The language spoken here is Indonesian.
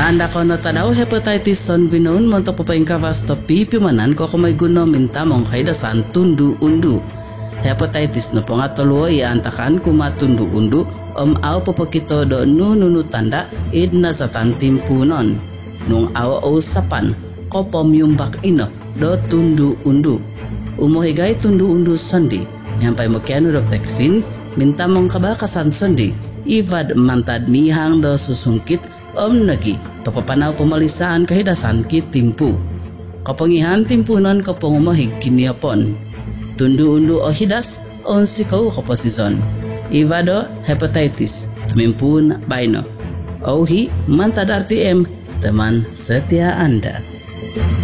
Tanda ko na tanaw hepatitis son binon montok papaingkawas to pipimanan ko kumay guno mintamong kaidasan tundu undu. Hepatitis no pangatolo iantakan kumatundu undu aw papakito do nunu tanda idna sa tantimpunon. Nung awa o sapan ko pomyumbak ino do tundu undu. Umuhigay tundu undu sandi yampay mo kiano do vaksin mintamong kabakasan sandi ivad mantad mihang do susungkit nagi papapanaw pamalisaan kahidasan ki timpu. Kapangihan timpunon kapong umahig kiniapon. Tundu undu o hidas on sikaw kaposizon. Ivado hepatitis tumimpun baino. Ohi mantad RTM teman setia Anda.